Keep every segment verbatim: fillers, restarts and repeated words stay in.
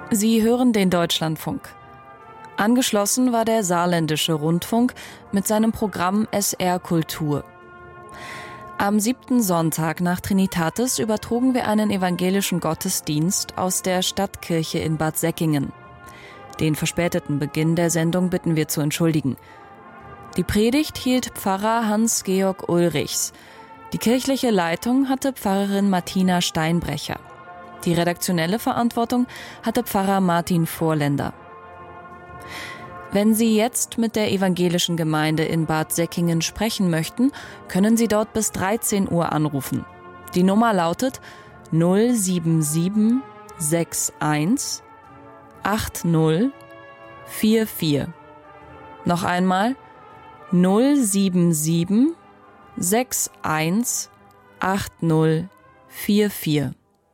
Sie hören den Deutschlandfunk. Angeschlossen war der Saarländische Rundfunk mit seinem Programm S R Kultur. Am siebten Sonntag nach Trinitatis übertrugen wir einen evangelischen Gottesdienst aus der Stadtkirche in Bad Säckingen. Den verspäteten Beginn der Sendung bitten wir zu entschuldigen. Die Predigt hielt Pfarrer Hans-Georg Ulrichs. Die kirchliche Leitung hatte Pfarrerin Martina Steinbrecher. Die redaktionelle Verantwortung hatte Pfarrer Martin Vorländer. Wenn Sie jetzt mit der evangelischen Gemeinde in Bad Säckingen sprechen möchten, können Sie dort bis dreizehn Uhr anrufen. Die Nummer lautet null sieben sieben sechs eins acht null vier vier. Noch einmal null sieben sieben sechs eins acht null vier vier.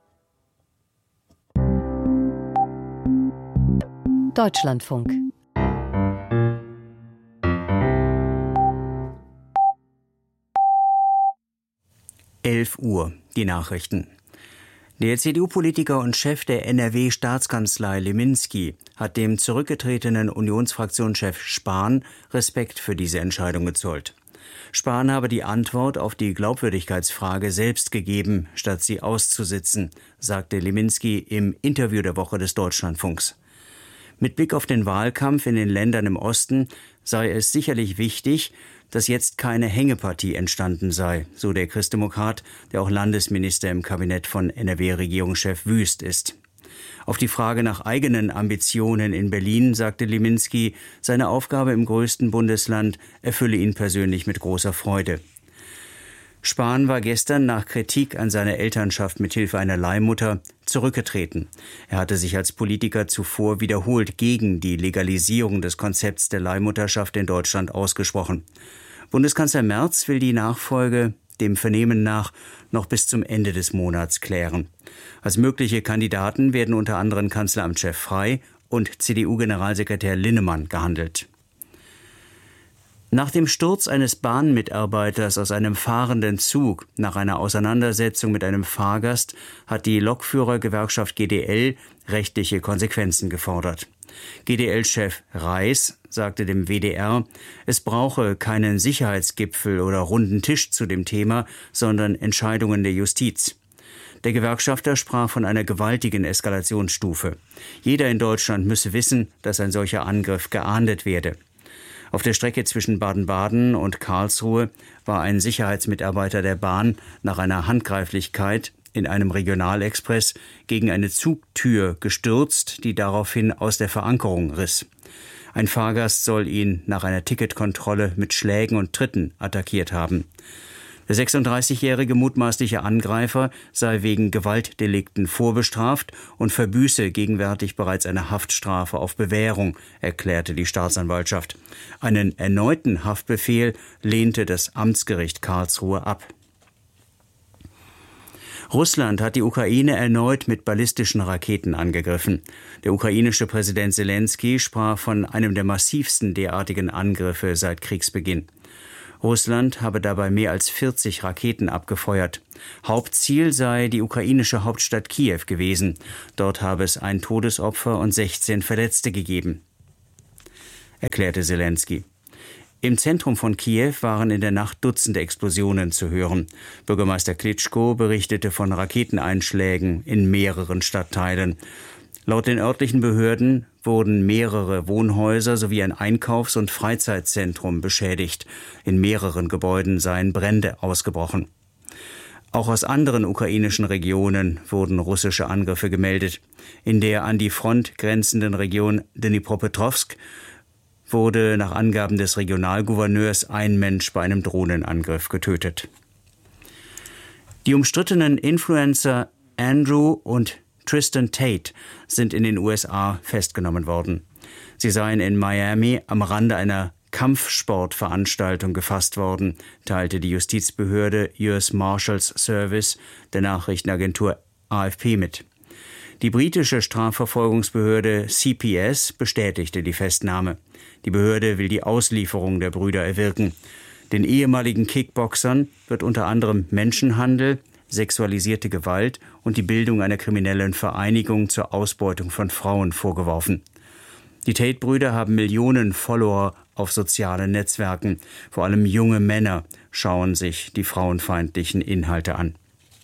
Deutschlandfunk. elf Uhr, die Nachrichten. Der C D U-Politiker und Chef der N R W-Staatskanzlei Liminski hat dem zurückgetretenen Unionsfraktionschef Spahn Respekt für diese Entscheidung gezollt. Spahn habe die Antwort auf die Glaubwürdigkeitsfrage selbst gegeben, statt sie auszusitzen, sagte Liminski im Interview der Woche des Deutschlandfunks. Mit Blick auf den Wahlkampf in den Ländern im Osten sei es sicherlich wichtig, dass jetzt keine Hängepartie entstanden sei, so der Christdemokrat, der auch Landesminister im Kabinett von N R W-Regierungschef Wüst ist. Auf die Frage nach eigenen Ambitionen in Berlin sagte Liminski, seine Aufgabe im größten Bundesland erfülle ihn persönlich mit großer Freude. Spahn war gestern nach Kritik an seiner Elternschaft mit Hilfe einer Leihmutter zurückgetreten. Er hatte sich als Politiker zuvor wiederholt gegen die Legalisierung des Konzepts der Leihmutterschaft in Deutschland ausgesprochen. Bundeskanzler Merz will die Nachfolge dem Vernehmen nach noch bis zum Ende des Monats klären. Als mögliche Kandidaten werden unter anderem Kanzleramtschef Frey und C D U-Generalsekretär Linnemann gehandelt. Nach dem Sturz eines Bahnmitarbeiters aus einem fahrenden Zug nach einer Auseinandersetzung mit einem Fahrgast hat die Lokführergewerkschaft G D L rechtliche Konsequenzen gefordert. G D L-Chef Reis sagte dem W D R, es brauche keinen Sicherheitsgipfel oder runden Tisch zu dem Thema, sondern Entscheidungen der Justiz. Der Gewerkschafter sprach von einer gewaltigen Eskalationsstufe. Jeder in Deutschland müsse wissen, dass ein solcher Angriff geahndet werde. Auf der Strecke zwischen Baden-Baden und Karlsruhe war ein Sicherheitsmitarbeiter der Bahn nach einer Handgreiflichkeit in einem Regionalexpress gegen eine Zugtür gestürzt, die daraufhin aus der Verankerung riss. Ein Fahrgast soll ihn nach einer Ticketkontrolle mit Schlägen und Tritten attackiert haben. Der sechsunddreißigjährige mutmaßliche Angreifer sei wegen Gewaltdelikten vorbestraft und verbüße gegenwärtig bereits eine Haftstrafe auf Bewährung, erklärte die Staatsanwaltschaft. Einen erneuten Haftbefehl lehnte das Amtsgericht Karlsruhe ab. Russland hat die Ukraine erneut mit ballistischen Raketen angegriffen. Der ukrainische Präsident Selenskyj sprach von einem der massivsten derartigen Angriffe seit Kriegsbeginn. Russland habe dabei mehr als vierzig Raketen abgefeuert. Hauptziel sei die ukrainische Hauptstadt Kiew gewesen. Dort habe es ein Todesopfer und sechzehn Verletzte gegeben, erklärte Selenskyj. Im Zentrum von Kiew waren in der Nacht Dutzende Explosionen zu hören. Bürgermeister Klitschko berichtete von Raketeneinschlägen in mehreren Stadtteilen. Laut den örtlichen Behörden wurden mehrere Wohnhäuser sowie ein Einkaufs- und Freizeitzentrum beschädigt. In mehreren Gebäuden seien Brände ausgebrochen. Auch aus anderen ukrainischen Regionen wurden russische Angriffe gemeldet. In der an die Front grenzenden Region Dnipropetrovsk wurde nach Angaben des Regionalgouverneurs ein Mensch bei einem Drohnenangriff getötet. Die umstrittenen Influencer Andrew und Tristan Tate sind in den U S A festgenommen worden. Sie seien in Miami am Rande einer Kampfsportveranstaltung gefasst worden, teilte die Justizbehörde U S Marshals Service der Nachrichtenagentur A F P mit. Die britische Strafverfolgungsbehörde C P S bestätigte die Festnahme. Die Behörde will die Auslieferung der Brüder erwirken. Den ehemaligen Kickboxern wird unter anderem Menschenhandel, sexualisierte Gewalt und die Bildung einer kriminellen Vereinigung zur Ausbeutung von Frauen vorgeworfen. Die Tate-Brüder haben Millionen Follower auf sozialen Netzwerken. Vor allem junge Männer schauen sich die frauenfeindlichen Inhalte an.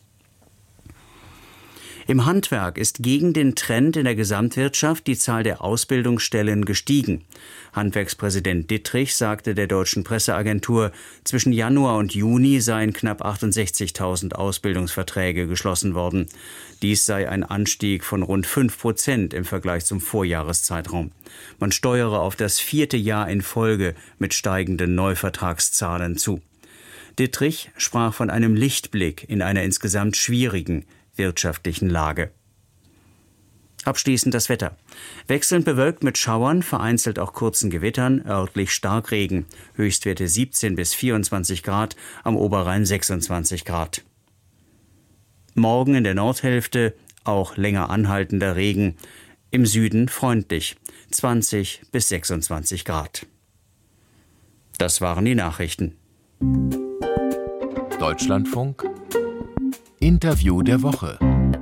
Im Handwerk ist gegen den Trend in der Gesamtwirtschaft die Zahl der Ausbildungsstellen gestiegen. Handwerkspräsident Dittrich sagte der deutschen Presseagentur, zwischen Januar und Juni seien knapp achtundsechzigtausend Ausbildungsverträge geschlossen worden. Dies sei ein Anstieg von rund fünf Prozent im Vergleich zum Vorjahreszeitraum. Man steuere auf das vierte Jahr in Folge mit steigenden Neuvertragszahlen zu. Dittrich sprach von einem Lichtblick in einer insgesamt schwierigen wirtschaftlichen Lage. Abschließend das Wetter. Wechselnd bewölkt mit Schauern, vereinzelt auch kurzen Gewittern, örtlich Starkregen. Höchstwerte siebzehn bis vierundzwanzig Grad, am Oberrhein sechsundzwanzig Grad. Morgen in der Nordhälfte auch länger anhaltender Regen. Im Süden freundlich, zwanzig bis sechsundzwanzig Grad. Das waren die Nachrichten. Deutschlandfunk Interview der Woche.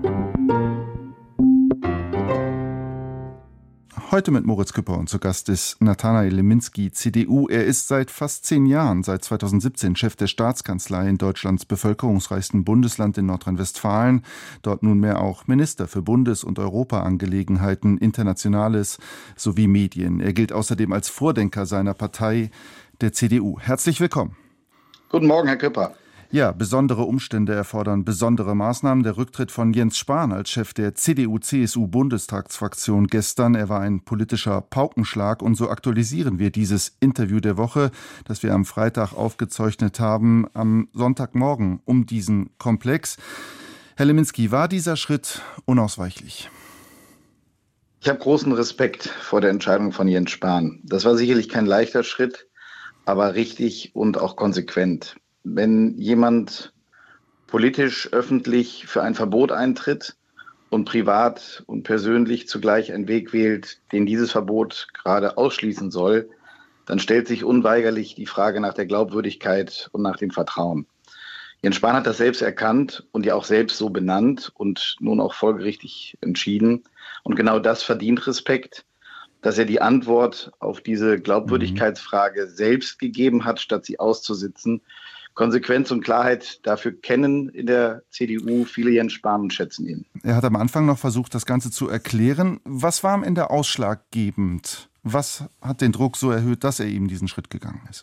Heute mit Moritz Küpper und zu Gast ist Nathanael Liminski, C D U. Er ist seit fast zehn Jahren, seit zweitausendsiebzehn, Chef der Staatskanzlei in Deutschlands bevölkerungsreichsten Bundesland in Nordrhein-Westfalen. Dort nunmehr auch Minister für Bundes- und Europaangelegenheiten, Internationales sowie Medien. Er gilt außerdem als Vordenker seiner Partei, der C D U. Herzlich willkommen. Guten Morgen, Herr Küpper. Ja, besondere Umstände erfordern besondere Maßnahmen. Der Rücktritt von Jens Spahn als Chef der C D U C S U-Bundestagsfraktion gestern, er war ein politischer Paukenschlag. Und so aktualisieren wir dieses Interview der Woche, das wir am Freitag aufgezeichnet haben, am Sonntagmorgen um diesen Komplex. Herr Liminski, war dieser Schritt unausweichlich? Ich habe großen Respekt vor der Entscheidung von Jens Spahn. Das war sicherlich kein leichter Schritt, aber richtig und auch konsequent. Wenn jemand politisch, öffentlich für ein Verbot eintritt und privat und persönlich zugleich einen Weg wählt, den dieses Verbot gerade ausschließen soll, dann stellt sich unweigerlich die Frage nach der Glaubwürdigkeit und nach dem Vertrauen. Jens Spahn hat das selbst erkannt und ja auch selbst so benannt und nun auch folgerichtig entschieden. Und genau das verdient Respekt, dass er die Antwort auf diese Glaubwürdigkeitsfrage selbst gegeben hat, statt sie auszusitzen. Konsequenz und Klarheit, dafür kennen in der C D U viele Jens Spahn und schätzen ihn. Er hat am Anfang noch versucht, das Ganze zu erklären. Was war am Ende ausschlaggebend? Was hat den Druck so erhöht, dass er eben diesen Schritt gegangen ist?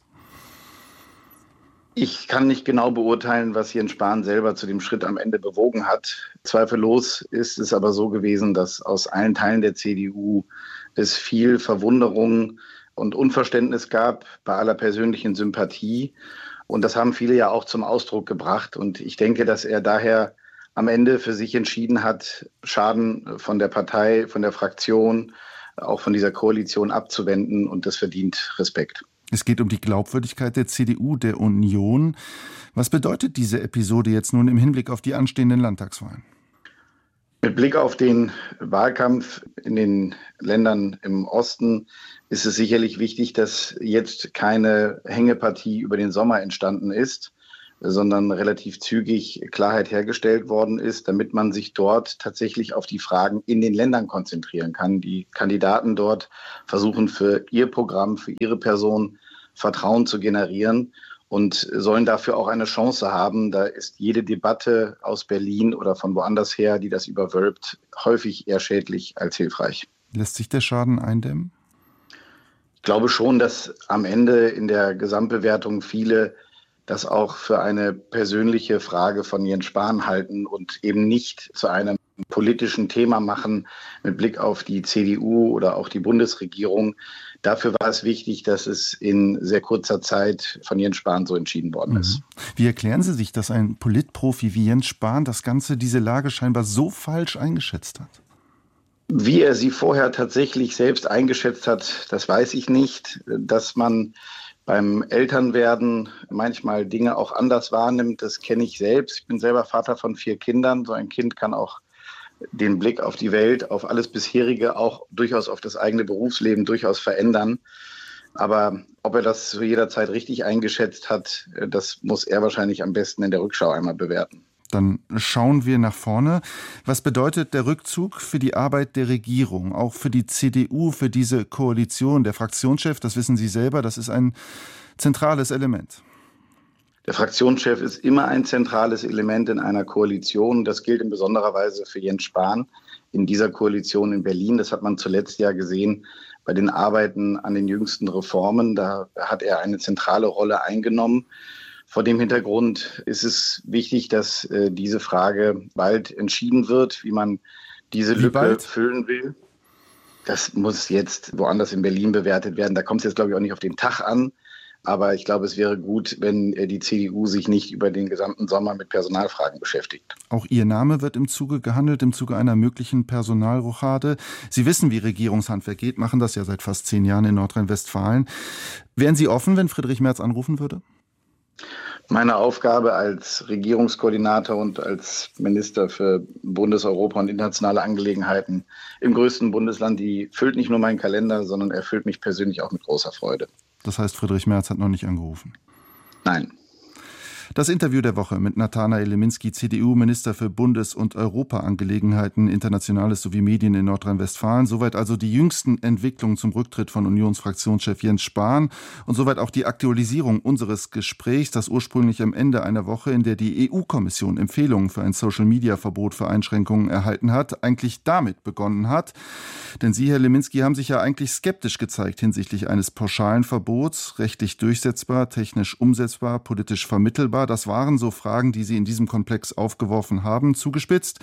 Ich kann nicht genau beurteilen, was Jens Spahn selber zu dem Schritt am Ende bewogen hat. Zweifellos ist es aber so gewesen, dass aus allen Teilen der C D U es viel Verwunderung und Unverständnis gab, bei aller persönlichen Sympathie. Und das haben viele ja auch zum Ausdruck gebracht. Und ich denke, dass er daher am Ende für sich entschieden hat, Schaden von der Partei, von der Fraktion, auch von dieser Koalition abzuwenden. Und das verdient Respekt. Es geht um die Glaubwürdigkeit der C D U, der Union. Was bedeutet diese Episode jetzt nun im Hinblick auf die anstehenden Landtagswahlen? Mit Blick auf den Wahlkampf in den Ländern im Osten ist es sicherlich wichtig, dass jetzt keine Hängepartie über den Sommer entstanden ist, sondern relativ zügig Klarheit hergestellt worden ist, damit man sich dort tatsächlich auf die Fragen in den Ländern konzentrieren kann. Die Kandidaten dort versuchen für ihr Programm, für ihre Person Vertrauen zu generieren und sollen dafür auch eine Chance haben. Da ist jede Debatte aus Berlin oder von woanders her, die das überwölbt, häufig eher schädlich als hilfreich. Lässt sich der Schaden eindämmen? Ich glaube schon, dass am Ende in der Gesamtbewertung viele das auch für eine persönliche Frage von Jens Spahn halten und eben nicht zu einem politischen Thema machen mit Blick auf die C D U oder auch die Bundesregierung. Dafür war es wichtig, dass es in sehr kurzer Zeit von Jens Spahn so entschieden worden ist. Wie erklären Sie sich, dass ein Politprofi wie Jens Spahn das Ganze, diese Lage scheinbar so falsch eingeschätzt hat? Wie er sie vorher tatsächlich selbst eingeschätzt hat, das weiß ich nicht. Dass man beim Elternwerden manchmal Dinge auch anders wahrnimmt, das kenne ich selbst. Ich bin selber Vater von vier Kindern. So ein Kind kann auch den Blick auf die Welt, auf alles bisherige, auch durchaus auf das eigene Berufsleben durchaus verändern. Aber ob er das zu jeder Zeit richtig eingeschätzt hat, das muss er wahrscheinlich am besten in der Rückschau einmal bewerten. Dann schauen wir nach vorne. Was bedeutet der Rückzug für die Arbeit der Regierung, auch für die C D U, für diese Koalition? Der Fraktionschef, das wissen Sie selber, das ist ein zentrales Element. Der Fraktionschef ist immer ein zentrales Element in einer Koalition. Das gilt in besonderer Weise für Jens Spahn in dieser Koalition in Berlin. Das hat man zuletzt ja gesehen bei den Arbeiten an den jüngsten Reformen. Da hat er eine zentrale Rolle eingenommen. Vor dem Hintergrund ist es wichtig, dass äh, diese Frage bald entschieden wird, wie man diese wie Lücke bald? füllen will. Das muss jetzt woanders in Berlin bewertet werden. Da kommt es jetzt, glaube ich, auch nicht auf den Tag an. Aber ich glaube, es wäre gut, wenn äh, die C D U sich nicht über den gesamten Sommer mit Personalfragen beschäftigt. Auch Ihr Name wird im Zuge gehandelt, im Zuge einer möglichen Personalrochade. Sie wissen, wie Regierungshandwerk geht, machen das ja seit fast zehn Jahren in Nordrhein-Westfalen. Wären Sie offen, wenn Friedrich Merz anrufen würde? Meine Aufgabe als Regierungskoordinator und als Minister für Bundes-, Europa- und internationale Angelegenheiten im größten Bundesland, die füllt nicht nur meinen Kalender, sondern erfüllt mich persönlich auch mit großer Freude. Das heißt, Friedrich Merz hat noch nicht angerufen? Nein. Das Interview der Woche mit Nathanael Leminski, C D U-Minister für Bundes- und Europa-Angelegenheiten, Internationales sowie Medien in Nordrhein-Westfalen. Soweit also die jüngsten Entwicklungen zum Rücktritt von Unionsfraktionschef Jens Spahn und soweit auch die Aktualisierung unseres Gesprächs, das ursprünglich am Ende einer Woche, in der die E U-Kommission Empfehlungen für ein Social-Media-Verbot für Einschränkungen erhalten hat, eigentlich damit begonnen hat. Denn Sie, Herr Leminski, haben sich ja eigentlich skeptisch gezeigt hinsichtlich eines pauschalen Verbots, rechtlich durchsetzbar, technisch umsetzbar, politisch vermittelbar. Das waren so Fragen, die Sie in diesem Komplex aufgeworfen haben. Zugespitzt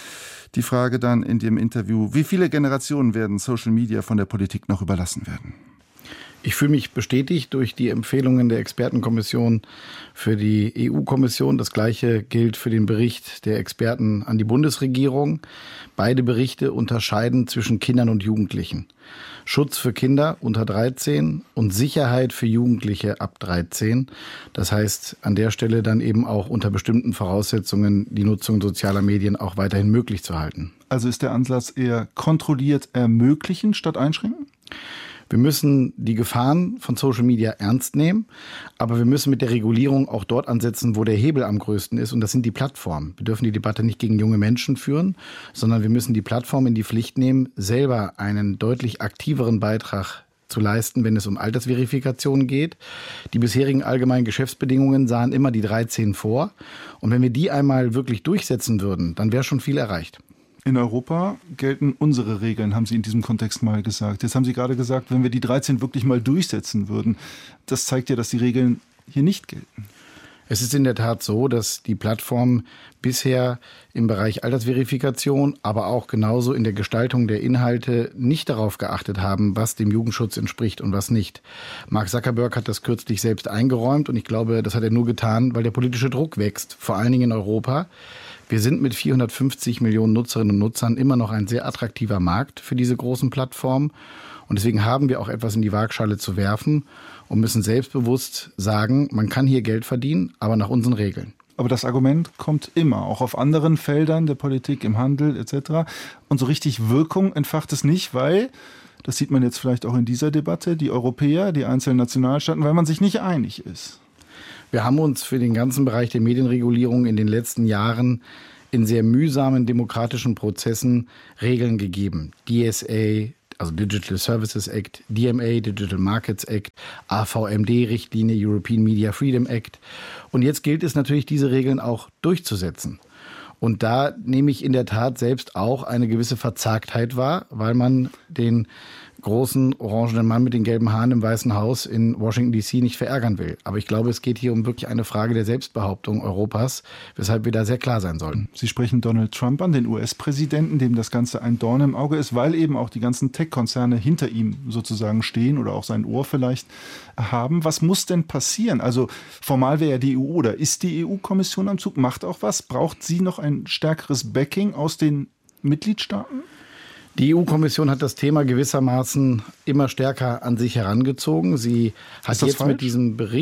die Frage dann in dem Interview: Wie viele Generationen werden Social Media von der Politik noch überlassen werden? Ich fühle mich bestätigt durch die Empfehlungen der Expertenkommission für die E U-Kommission. Das Gleiche gilt für den Bericht der Experten an die Bundesregierung. Beide Berichte unterscheiden zwischen Kindern und Jugendlichen. Schutz für Kinder unter dreizehn und Sicherheit für Jugendliche ab dreizehn. Das heißt, an der Stelle dann eben auch unter bestimmten Voraussetzungen die Nutzung sozialer Medien auch weiterhin möglich zu halten. Also ist der Ansatz eher kontrolliert ermöglichen statt einschränken? Wir müssen die Gefahren von Social Media ernst nehmen, aber wir müssen mit der Regulierung auch dort ansetzen, wo der Hebel am größten ist, und das sind die Plattformen. Wir dürfen die Debatte nicht gegen junge Menschen führen, sondern wir müssen die Plattformen in die Pflicht nehmen, selber einen deutlich aktiveren Beitrag zu leisten, wenn es um Altersverifikation geht. Die bisherigen allgemeinen Geschäftsbedingungen sahen immer die dreizehn vor, und wenn wir die einmal wirklich durchsetzen würden, dann wäre schon viel erreicht. In Europa gelten unsere Regeln, haben Sie in diesem Kontext mal gesagt. Jetzt haben Sie gerade gesagt, wenn wir die dreizehn wirklich mal durchsetzen würden. Das zeigt ja, dass die Regeln hier nicht gelten. Es ist in der Tat so, dass die Plattformen bisher im Bereich Altersverifikation, aber auch genauso in der Gestaltung der Inhalte nicht darauf geachtet haben, was dem Jugendschutz entspricht und was nicht. Mark Zuckerberg hat das kürzlich selbst eingeräumt, und ich glaube, das hat er nur getan, weil der politische Druck wächst, vor allen Dingen in Europa. Wir sind mit vierhundertfünfzig Millionen Nutzerinnen und Nutzern immer noch ein sehr attraktiver Markt für diese großen Plattformen. Und deswegen haben wir auch etwas in die Waagschale zu werfen und müssen selbstbewusst sagen, man kann hier Geld verdienen, aber nach unseren Regeln. Aber das Argument kommt immer, auch auf anderen Feldern der Politik, im Handel et cetera. Und so richtig Wirkung entfacht es nicht, weil, das sieht man jetzt vielleicht auch in dieser Debatte, die Europäer, die einzelnen Nationalstaaten, weil man sich nicht einig ist. Wir haben uns für den ganzen Bereich der Medienregulierung in den letzten Jahren in sehr mühsamen demokratischen Prozessen Regeln gegeben. D S A, also Digital Services Act, D M A, Digital Markets Act, A V M D-Richtlinie, European Media Freedom Act. Und jetzt gilt es natürlich, diese Regeln auch durchzusetzen. Und da nehme ich in der Tat selbst auch eine gewisse Verzagtheit wahr, weil man den großen orangenen Mann mit den gelben Haaren im Weißen Haus in Washington D C nicht verärgern will. Aber ich glaube, es geht hier um wirklich eine Frage der Selbstbehauptung Europas, weshalb wir da sehr klar sein sollten. Sie sprechen Donald Trump an, den U S-Präsidenten, dem das Ganze ein Dorn im Auge ist, weil eben auch die ganzen Tech-Konzerne hinter ihm sozusagen stehen oder auch sein Ohr vielleicht haben. Was muss denn passieren? Also formal wäre ja die E U oder ist die E U-Kommission am Zug, macht auch was? Braucht sie noch ein stärkeres Backing aus den Mitgliedstaaten? Die E U-Kommission hat das Thema gewissermaßen immer stärker an sich herangezogen. Sie hat jetzt falsch? mit diesem Bericht,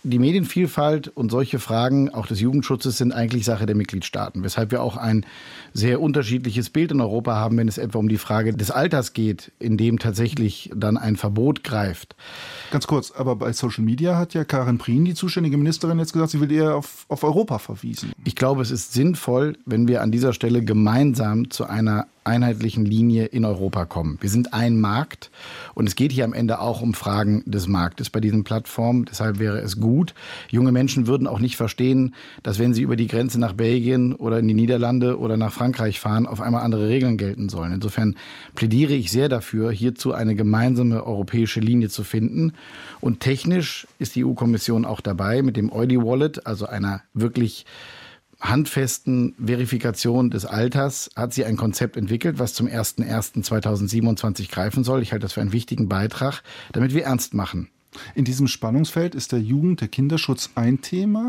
die Medienvielfalt und solche Fragen, auch des Jugendschutzes, sind eigentlich Sache der Mitgliedstaaten, weshalb wir auch ein sehr unterschiedliches Bild in Europa haben, wenn es etwa um die Frage des Alters geht, in dem tatsächlich dann ein Verbot greift. Ganz kurz, aber bei Social Media hat ja Karin Prien, die zuständige Ministerin, jetzt gesagt, sie will eher auf, auf Europa verwiesen. Ich glaube, es ist sinnvoll, wenn wir an dieser Stelle gemeinsam zu einer einheitlichen Linie in Europa kommen. Wir sind ein Markt und es geht hier am Ende auch um Fragen des Marktes bei diesen Plattformen. Deshalb wäre es gut. Junge Menschen würden auch nicht verstehen, dass wenn sie über die Grenze nach Belgien oder in die Niederlande oder nach Frankreich fahren, auf einmal andere Regeln gelten sollen. Insofern plädiere ich sehr dafür, hierzu eine gemeinsame europäische Linie zu finden. Und technisch ist die E U-Kommission auch dabei mit dem Eudi Wallet, also einer wirklich handfesten Verifikation des Alters, hat sie ein Konzept entwickelt, was zum ersten ersten zweitausendsiebenundzwanzig greifen soll. Ich halte das für einen wichtigen Beitrag, damit wir ernst machen. In diesem Spannungsfeld ist der Jugend-, der Kinderschutz ein Thema.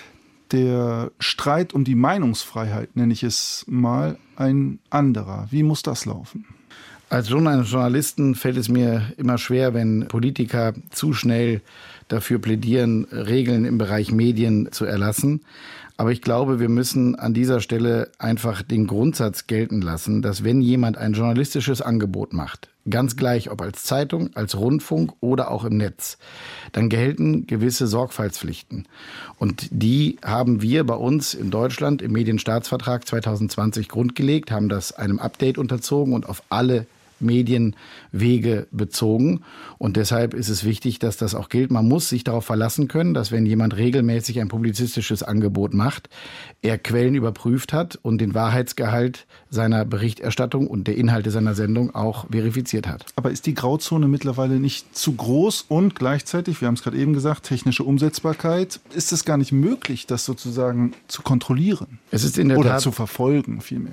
Der Streit um die Meinungsfreiheit, nenne ich es mal, ein anderer. Wie muss das laufen? Als Journalisten fällt es mir immer schwer, wenn Politiker zu schnell dafür plädieren, Regeln im Bereich Medien zu erlassen. Aber ich glaube, wir müssen an dieser Stelle einfach den Grundsatz gelten lassen, dass wenn jemand ein journalistisches Angebot macht, ganz gleich ob als Zeitung, als Rundfunk oder auch im Netz, dann gelten gewisse Sorgfaltspflichten. Und die haben wir bei uns in Deutschland im Medienstaatsvertrag zweitausendzwanzig grundgelegt, haben das einem Update unterzogen und auf alle Medienwege bezogen. Und deshalb ist es wichtig, dass das auch gilt. Man muss sich darauf verlassen können, dass wenn jemand regelmäßig ein publizistisches Angebot macht, er Quellen überprüft hat und den Wahrheitsgehalt seiner Berichterstattung und der Inhalte seiner Sendung auch verifiziert hat. Aber ist die Grauzone mittlerweile nicht zu groß und gleichzeitig, wir haben es gerade eben gesagt, technische Umsetzbarkeit, ist es gar nicht möglich, das sozusagen zu kontrollieren? Es ist in der Oder Tat zu verfolgen vielmehr.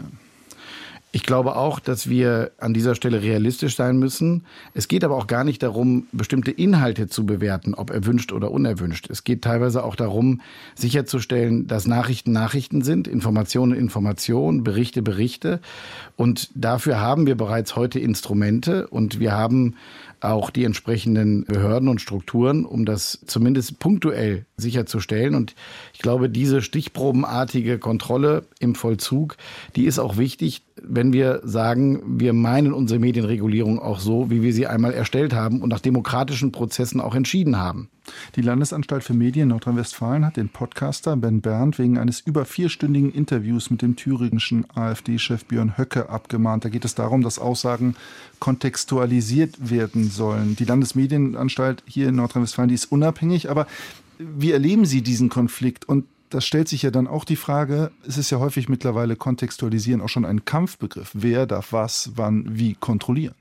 Ich glaube auch, dass wir an dieser Stelle realistisch sein müssen. Es geht aber auch gar nicht darum, bestimmte Inhalte zu bewerten, ob erwünscht oder unerwünscht. Es geht teilweise auch darum, sicherzustellen, dass Nachrichten Nachrichten sind, Informationen Informationen, Berichte Berichte. Und dafür haben wir bereits heute Instrumente und wir haben auch die entsprechenden Behörden und Strukturen, um das zumindest punktuell sicherzustellen. Und ich glaube, diese stichprobenartige Kontrolle im Vollzug, die ist auch wichtig, wenn wir sagen, wir meinen unsere Medienregulierung auch so, wie wir sie einmal erstellt haben und nach demokratischen Prozessen auch entschieden haben. Die Landesanstalt für Medien Nordrhein-Westfalen hat den Podcaster Ben Berndt wegen eines über vierstündigen Interviews mit dem thüringischen AfD-Chef Björn Höcke abgemahnt. Da geht es darum, dass Aussagen kontextualisiert werden sollen. Die Landesmedienanstalt hier in Nordrhein-Westfalen, die ist unabhängig, aber wie erleben Sie diesen Konflikt? Und das stellt sich ja dann auch die Frage, es ist ja häufig mittlerweile kontextualisieren auch schon ein Kampfbegriff. Wer darf was, wann, wie kontrollieren?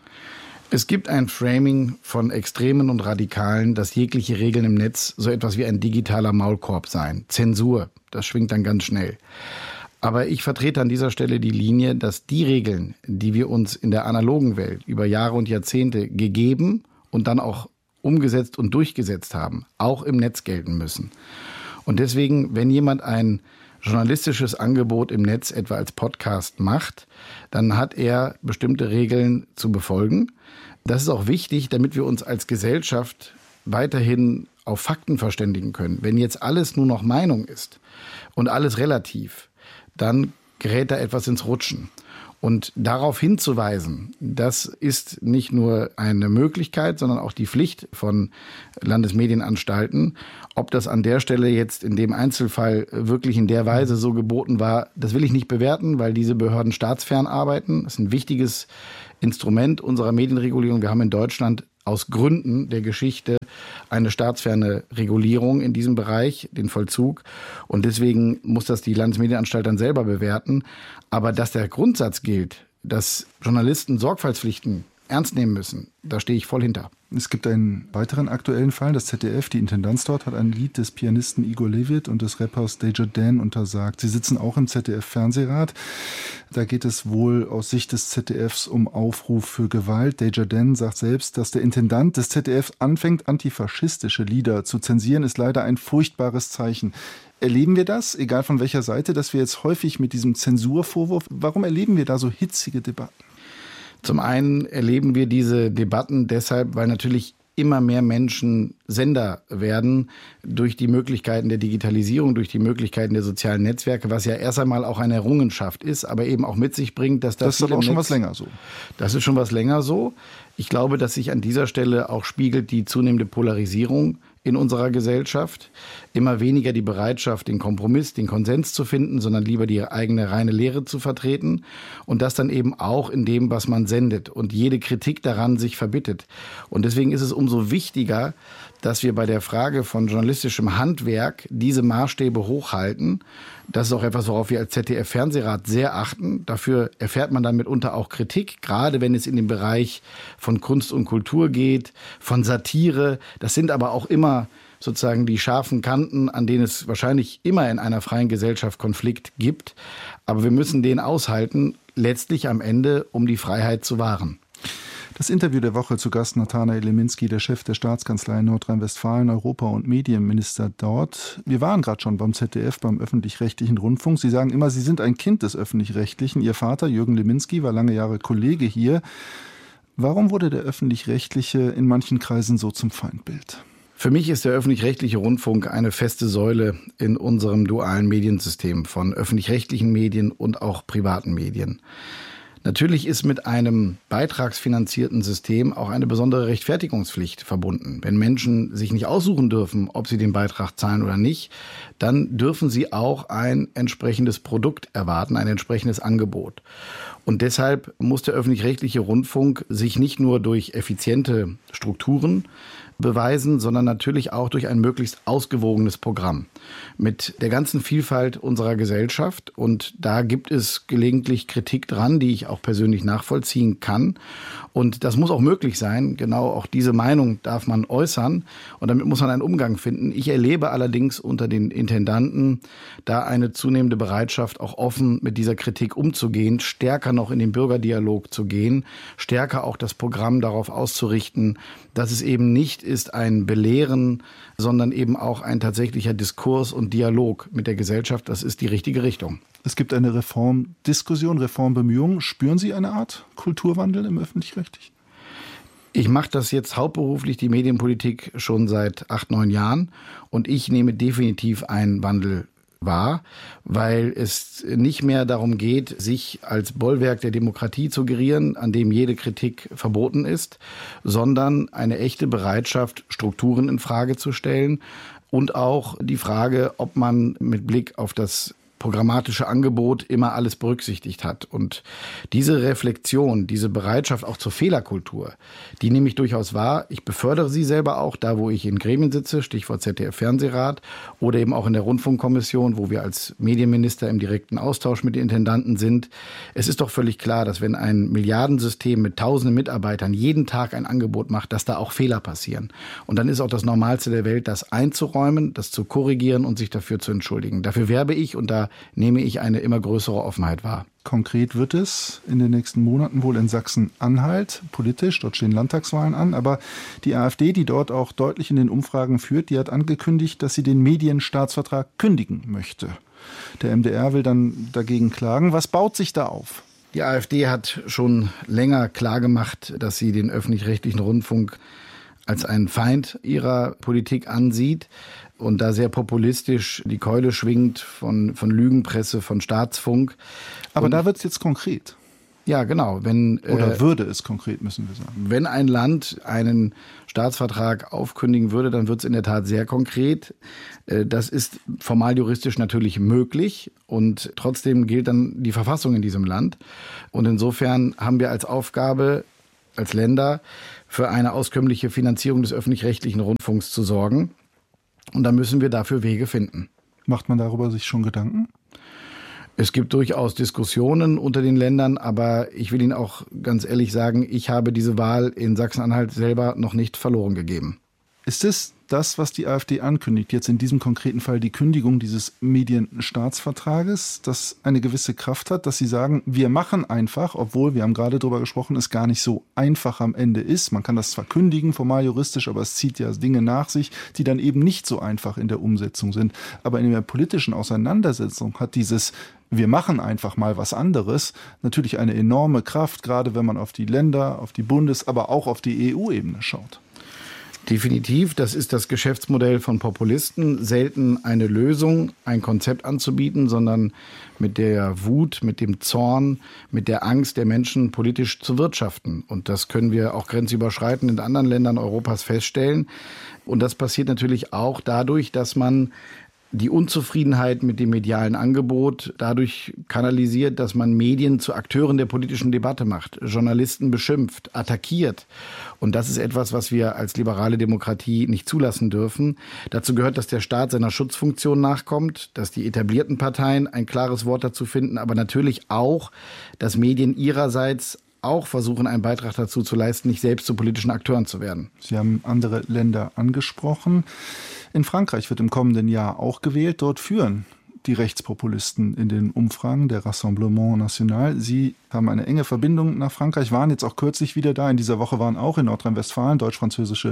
Es gibt ein Framing von Extremen und Radikalen, dass jegliche Regeln im Netz so etwas wie ein digitaler Maulkorb seien. Zensur, das schwingt dann ganz schnell. Aber ich vertrete an dieser Stelle die Linie, dass die Regeln, die wir uns in der analogen Welt über Jahre und Jahrzehnte gegeben und dann auch umgesetzt und durchgesetzt haben, auch im Netz gelten müssen. Und deswegen, wenn jemand ein journalistisches Angebot im Netz etwa als Podcast macht, dann hat er bestimmte Regeln zu befolgen. Das ist auch wichtig, damit wir uns als Gesellschaft weiterhin auf Fakten verständigen können. Wenn jetzt alles nur noch Meinung ist und alles relativ, dann gerät da etwas ins Rutschen. Und darauf hinzuweisen, das ist nicht nur eine Möglichkeit, sondern auch die Pflicht von Landesmedienanstalten. Ob das an der Stelle jetzt in dem Einzelfall wirklich in der Weise so geboten war, das will ich nicht bewerten, weil diese Behörden staatsfern arbeiten. Das ist ein wichtiges Instrument unserer Medienregulierung. Wir haben in Deutschland aus Gründen der Geschichte eine staatsferne Regulierung in diesem Bereich, den Vollzug. Und deswegen muss das die Landesmedienanstalt dann selber bewerten. Aber dass der Grundsatz gilt, dass Journalisten Sorgfaltspflichten ernst nehmen müssen, da stehe ich voll hinter. Es gibt einen weiteren aktuellen Fall. Das Z D F, die Intendanz dort, hat ein Lied des Pianisten Igor Levit und des Rappers Deja Dan untersagt. Sie sitzen auch im Z D F-Fernsehrat. Da geht es wohl aus Sicht des Z D Fs um Aufruf für Gewalt. Deja Dan sagt selbst, dass der Intendant des Z D Fs anfängt, antifaschistische Lieder zu zensieren, ist leider ein furchtbares Zeichen. Erleben wir das, egal von welcher Seite, dass wir jetzt häufig mit diesem Zensurvorwurf, warum erleben wir da so hitzige Debatten? Zum einen erleben wir diese Debatten deshalb, weil natürlich immer mehr Menschen Sender werden durch die Möglichkeiten der Digitalisierung, durch die Möglichkeiten der sozialen Netzwerke, was ja erst einmal auch eine Errungenschaft ist, aber eben auch mit sich bringt, dass das Das ist aber auch schon was länger so. Das ist schon was länger so. Ich glaube, dass sich an dieser Stelle auch spiegelt die zunehmende Polarisierung in unserer Gesellschaft. Immer weniger die Bereitschaft, den Kompromiss, den Konsens zu finden, sondern lieber die eigene reine Lehre zu vertreten. Und das dann eben auch in dem, was man sendet. Und jede Kritik daran sich verbittet. Und deswegen ist es umso wichtiger, dass wir bei der Frage von journalistischem Handwerk diese Maßstäbe hochhalten. Das ist auch etwas, worauf wir als Z D F-Fernsehrat sehr achten. Dafür erfährt man dann mitunter auch Kritik, gerade wenn es in den Bereich von Kunst und Kultur geht, von Satire. Das sind aber auch immer sozusagen die scharfen Kanten, an denen es wahrscheinlich immer in einer freien Gesellschaft Konflikt gibt. Aber wir müssen den aushalten, letztlich am Ende, um die Freiheit zu wahren. Das Interview der Woche, zu Gast Nathanael Leminski, der Chef der Staatskanzlei Nordrhein-Westfalen, Europa- und Medienminister dort. Wir waren gerade schon beim Z D F, beim öffentlich-rechtlichen Rundfunk. Sie sagen immer, Sie sind ein Kind des öffentlich-rechtlichen. Ihr Vater, Jürgen Leminski, war lange Jahre Kollege hier. Warum wurde der öffentlich-rechtliche in manchen Kreisen so zum Feindbild? Für mich ist der öffentlich-rechtliche Rundfunk eine feste Säule in unserem dualen Mediensystem von öffentlich-rechtlichen Medien und auch privaten Medien. Natürlich ist mit einem beitragsfinanzierten System auch eine besondere Rechtfertigungspflicht verbunden. Wenn Menschen sich nicht aussuchen dürfen, ob sie den Beitrag zahlen oder nicht, dann dürfen sie auch ein entsprechendes Produkt erwarten, ein entsprechendes Angebot. Und deshalb muss der öffentlich-rechtliche Rundfunk sich nicht nur durch effiziente Strukturen beweisen, sondern natürlich auch durch ein möglichst ausgewogenes Programm mit der ganzen Vielfalt unserer Gesellschaft. Und da gibt es gelegentlich Kritik dran, die ich auch persönlich nachvollziehen kann. Und das muss auch möglich sein. Genau auch diese Meinung darf man äußern. Und damit muss man einen Umgang finden. Ich erlebe allerdings unter den Intendanten da eine zunehmende Bereitschaft, auch offen mit dieser Kritik umzugehen, stärker noch in den Bürgerdialog zu gehen, stärker auch das Programm darauf auszurichten, dass es eben nicht ist ein Belehren, sondern eben auch ein tatsächlicher Diskurs und Dialog mit der Gesellschaft. Das ist die richtige Richtung. Es gibt eine Reformdiskussion, Reformbemühungen. Spüren Sie eine Art Kulturwandel im Öffentlich-Rechtlichen? Ich mache das jetzt hauptberuflich, die Medienpolitik, schon seit acht, neun Jahren. Und ich nehme definitiv einen Wandel wahr, weil es nicht mehr darum geht, sich als Bollwerk der Demokratie zu gerieren, an dem jede Kritik verboten ist, sondern eine echte Bereitschaft, Strukturen in Frage zu stellen und auch die Frage, ob man mit Blick auf das programmatische Angebot immer alles berücksichtigt hat. Und diese Reflexion, diese Bereitschaft auch zur Fehlerkultur, die nehme ich durchaus wahr. Ich befördere sie selber auch, da wo ich in Gremien sitze, Stichwort Z D F-Fernsehrat, oder eben auch in der Rundfunkkommission, wo wir als Medienminister im direkten Austausch mit den Intendanten sind. Es ist doch völlig klar, dass wenn ein Milliardensystem mit tausenden Mitarbeitern jeden Tag ein Angebot macht, dass da auch Fehler passieren. Und dann ist auch das Normalste der Welt, das einzuräumen, das zu korrigieren und sich dafür zu entschuldigen. Dafür werbe ich und da nehme ich eine immer größere Offenheit wahr. Konkret wird es in den nächsten Monaten wohl in Sachsen-Anhalt politisch. Dort stehen Landtagswahlen an. Aber die AfD, die dort auch deutlich in den Umfragen führt, die hat angekündigt, dass sie den Medienstaatsvertrag kündigen möchte. Der M D R will dann dagegen klagen. Was baut sich da auf? Die AfD hat schon länger klargemacht, dass sie den öffentlich-rechtlichen Rundfunk als einen Feind ihrer Politik ansieht und da sehr populistisch die Keule schwingt von, von Lügenpresse, von Staatsfunk. Aber und da wird es jetzt konkret. Ja, genau. Wenn, Oder äh, würde es konkret, müssen wir sagen. Wenn ein Land einen Staatsvertrag aufkündigen würde, dann wird es in der Tat sehr konkret. Äh, das ist formal juristisch natürlich möglich und trotzdem gilt dann die Verfassung in diesem Land. Und insofern haben wir als Aufgabe, als Länder, für eine auskömmliche Finanzierung des öffentlich-rechtlichen Rundfunks zu sorgen. Und da müssen wir dafür Wege finden. Macht man darüber sich schon Gedanken? Es gibt durchaus Diskussionen unter den Ländern, aber ich will Ihnen auch ganz ehrlich sagen, ich habe diese Wahl in Sachsen-Anhalt selber noch nicht verloren gegeben. Ist es das, was die AfD ankündigt, jetzt in diesem konkreten Fall die Kündigung dieses Medienstaatsvertrages, das eine gewisse Kraft hat, dass sie sagen, wir machen einfach, obwohl, wir haben gerade darüber gesprochen, es gar nicht so einfach am Ende ist. Man kann das zwar kündigen, formal juristisch, aber es zieht ja Dinge nach sich, die dann eben nicht so einfach in der Umsetzung sind. Aber in der politischen Auseinandersetzung hat dieses wir machen einfach mal was anderes natürlich eine enorme Kraft, gerade wenn man auf die Länder, auf die Bundes-, aber auch auf die E U-Ebene schaut. Definitiv, das ist das Geschäftsmodell von Populisten, selten eine Lösung, ein Konzept anzubieten, sondern mit der Wut, mit dem Zorn, mit der Angst der Menschen politisch zu wirtschaften. Und das können wir auch grenzüberschreitend in anderen Ländern Europas feststellen. Und das passiert natürlich auch dadurch, dass man die Unzufriedenheit mit dem medialen Angebot dadurch kanalisiert, dass man Medien zu Akteuren der politischen Debatte macht, Journalisten beschimpft, attackiert. Und das ist etwas, was wir als liberale Demokratie nicht zulassen dürfen. Dazu gehört, dass der Staat seiner Schutzfunktion nachkommt, dass die etablierten Parteien ein klares Wort dazu finden, aber natürlich auch, dass Medien ihrerseits auch versuchen, einen Beitrag dazu zu leisten, nicht selbst zu politischen Akteuren zu werden. Sie haben andere Länder angesprochen. In Frankreich wird im kommenden Jahr auch gewählt. Dort führen die Rechtspopulisten in den Umfragen der Rassemblement National. Sie haben eine enge Verbindung nach Frankreich, waren jetzt auch kürzlich wieder da. In dieser Woche waren auch in Nordrhein-Westfalen deutsch-französische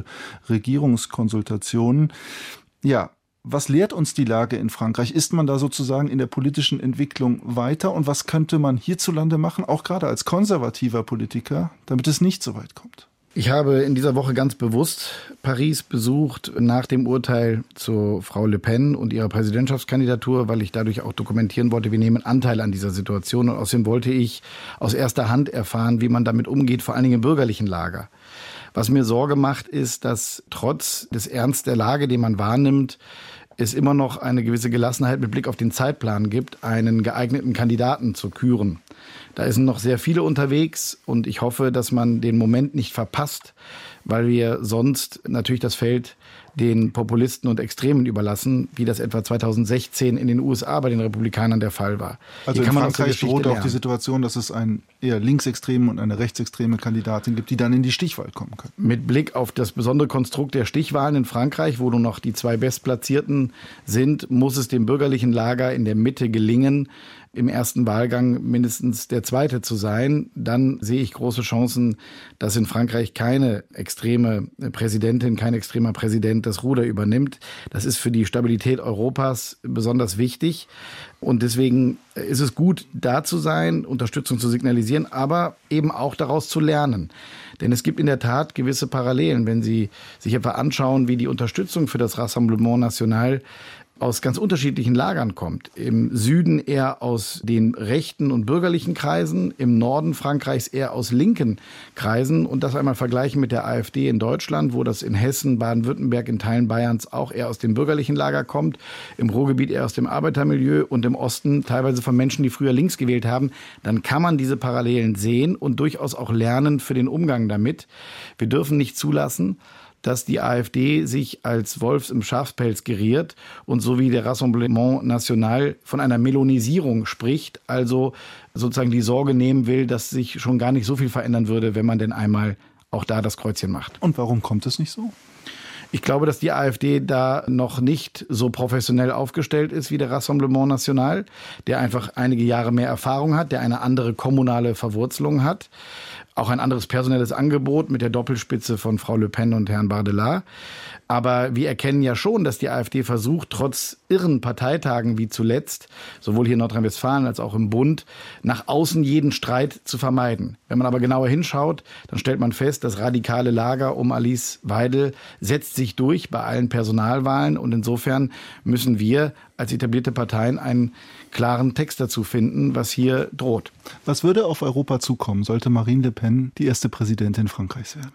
Regierungskonsultationen. Ja, was lehrt uns die Lage in Frankreich? Ist man da sozusagen in der politischen Entwicklung weiter? Und was könnte man hierzulande machen, auch gerade als konservativer Politiker, damit es nicht so weit kommt? Ich habe in dieser Woche ganz bewusst Paris besucht nach dem Urteil zu Frau Le Pen und ihrer Präsidentschaftskandidatur, weil ich dadurch auch dokumentieren wollte, wir nehmen Anteil an dieser Situation. Und außerdem wollte ich aus erster Hand erfahren, wie man damit umgeht, vor allen Dingen im bürgerlichen Lager. Was mir Sorge macht, ist, dass trotz des Ernst der Lage, den man wahrnimmt, es immer noch eine gewisse Gelassenheit mit Blick auf den Zeitplan gibt, einen geeigneten Kandidaten zu küren. Da sind noch sehr viele unterwegs und ich hoffe, dass man den Moment nicht verpasst, weil wir sonst natürlich das Feld den Populisten und Extremen überlassen, wie das etwa zweitausendsechzehn in den U S A bei den Republikanern der Fall war. Also in Frankreich droht auch die Situation, dass es einen eher linksextremen und eine rechtsextreme Kandidatin gibt, die dann in die Stichwahl kommen können. Mit Blick auf das besondere Konstrukt der Stichwahlen in Frankreich, wo nur noch die zwei Bestplatzierten sind, muss es dem bürgerlichen Lager in der Mitte gelingen, im ersten Wahlgang mindestens der Zweite zu sein. Dann sehe ich große Chancen, dass in Frankreich keine extreme Präsidentin, kein extremer Präsident das Ruder übernimmt. Das ist für die Stabilität Europas besonders wichtig. Und deswegen ist es gut, da zu sein, Unterstützung zu signalisieren, aber eben auch daraus zu lernen. Denn es gibt in der Tat gewisse Parallelen. Wenn Sie sich etwa anschauen, wie die Unterstützung für das Rassemblement National aus ganz unterschiedlichen Lagern kommt. Im Süden eher aus den rechten und bürgerlichen Kreisen, im Norden Frankreichs eher aus linken Kreisen. Und das einmal vergleichen mit der AfD in Deutschland, wo das in Hessen, Baden-Württemberg, in Teilen Bayerns auch eher aus dem bürgerlichen Lager kommt, im Ruhrgebiet eher aus dem Arbeitermilieu und im Osten teilweise von Menschen, die früher links gewählt haben, dann kann man diese Parallelen sehen und durchaus auch lernen für den Umgang damit. Wir dürfen nicht zulassen, dass die AfD sich als Wolfs im Schafspelz geriert und so wie der Rassemblement National von einer Melonisierung spricht, also sozusagen die Sorge nehmen will, dass sich schon gar nicht so viel verändern würde, wenn man denn einmal auch da das Kreuzchen macht. Und warum kommt es nicht so? Ich glaube, dass die AfD da noch nicht so professionell aufgestellt ist wie der Rassemblement National, der einfach einige Jahre mehr Erfahrung hat, der eine andere kommunale Verwurzelung hat, auch ein anderes personelles Angebot mit der Doppelspitze von Frau Le Pen und Herrn Bardella. Aber wir erkennen ja schon, dass die AfD versucht, trotz irren Parteitagen wie zuletzt, sowohl hier in Nordrhein-Westfalen als auch im Bund, nach außen jeden Streit zu vermeiden. Wenn man aber genauer hinschaut, dann stellt man fest, das radikale Lager um Alice Weidel setzt sich durch bei allen Personalwahlen. Und insofern müssen wir als etablierte Parteien einen klaren Text dazu finden, was hier droht. Was würde auf Europa zukommen, sollte Marine Le Pen die erste Präsidentin Frankreichs werden?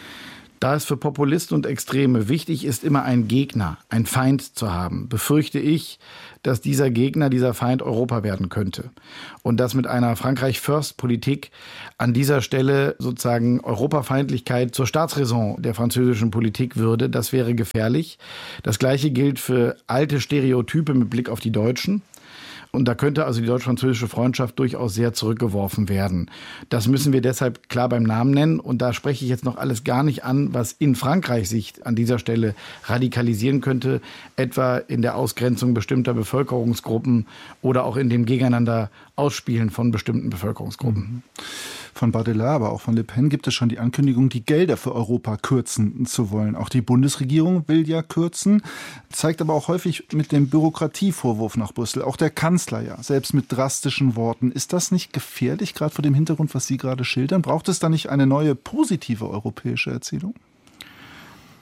Da es für Populisten und Extreme wichtig ist, immer einen Gegner, einen Feind zu haben, befürchte ich, dass dieser Gegner, dieser Feind Europa werden könnte. Und dass mit einer Frankreich-First-Politik an dieser Stelle sozusagen Europafeindlichkeit zur Staatsräson der französischen Politik würde, das wäre gefährlich. Das Gleiche gilt für alte Stereotype mit Blick auf die Deutschen. Und da könnte also die deutsch-französische Freundschaft durchaus sehr zurückgeworfen werden. Das müssen wir deshalb klar beim Namen nennen. Und da spreche ich jetzt noch alles gar nicht an, was in Frankreich sich an dieser Stelle radikalisieren könnte, etwa in der Ausgrenzung bestimmter Bevölkerungsgruppen oder auch in dem Gegeneinander Ausspielen von bestimmten Bevölkerungsgruppen. Von Bardella, aber auch von Le Pen gibt es schon die Ankündigung, die Gelder für Europa kürzen zu wollen. Auch die Bundesregierung will ja kürzen, zeigt aber auch häufig mit dem Bürokratievorwurf nach Brüssel. Auch der Kanzler ja, selbst mit drastischen Worten. Ist das nicht gefährlich, gerade vor dem Hintergrund, was Sie gerade schildern? Braucht es da nicht eine neue positive europäische Erzählung?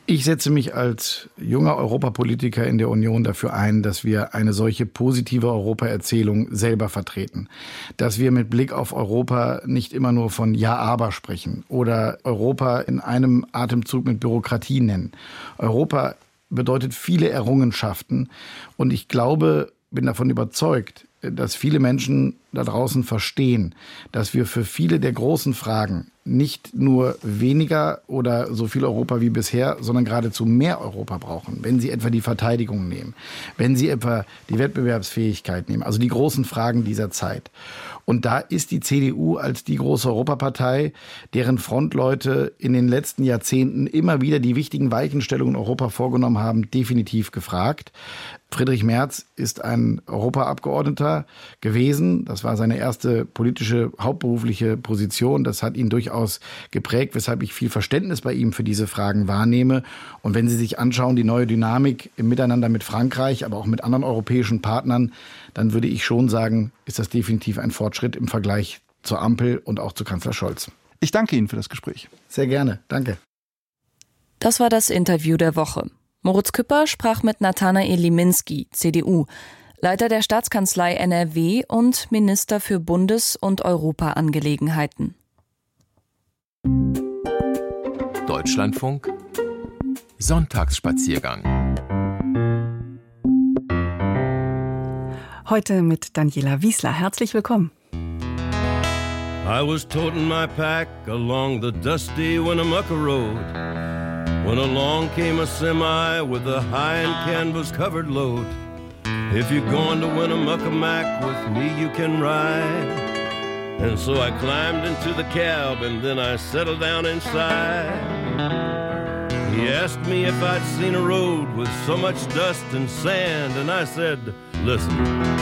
Ich setze mich als junger Europapolitiker in der Union dafür ein, dass wir eine solche positive Europaerzählung selber vertreten. Dass wir mit Blick auf Europa nicht immer nur von Ja, aber sprechen oder Europa in einem Atemzug mit Bürokratie nennen. Europa bedeutet viele Errungenschaften und ich glaube, bin davon überzeugt, dass viele Menschen da draußen verstehen, dass wir für viele der großen Fragen nicht nur weniger oder so viel Europa wie bisher, sondern geradezu mehr Europa brauchen. Wenn Sie etwa die Verteidigung nehmen, wenn Sie etwa die Wettbewerbsfähigkeit nehmen, also die großen Fragen dieser Zeit. Und da ist die C D U als die große Europapartei, deren Frontleute in den letzten Jahrzehnten immer wieder die wichtigen Weichenstellungen in Europa vorgenommen haben, definitiv gefragt. Friedrich Merz ist ein Europaabgeordneter gewesen. Das war seine erste politische, hauptberufliche Position. Das hat ihn durchaus geprägt, weshalb ich viel Verständnis bei ihm für diese Fragen wahrnehme. Und wenn Sie sich anschauen, die neue Dynamik im Miteinander mit Frankreich, aber auch mit anderen europäischen Partnern, dann würde ich schon sagen, ist das definitiv ein Fortschritt im Vergleich zur Ampel und auch zu Kanzler Scholz. Ich danke Ihnen für das Gespräch. Sehr gerne. Danke. Das war das Interview der Woche. Moritz Küpper sprach mit Nathanael Liminski, C D U, Leiter der Staatskanzlei N R W und Minister für Bundes- und Europaangelegenheiten. Deutschlandfunk Sonntagsspaziergang. Heute mit Daniela Wiesler. Herzlich willkommen. I was toting my pack along the dusty Winnemucca Road when along came a semi with a high and canvas-covered load. If you're going to Winnemucca Mac with me, you can ride. And so I climbed into the cab and then I settled down inside. He asked me if I'd seen a road with so much dust and sand, and I said, listen,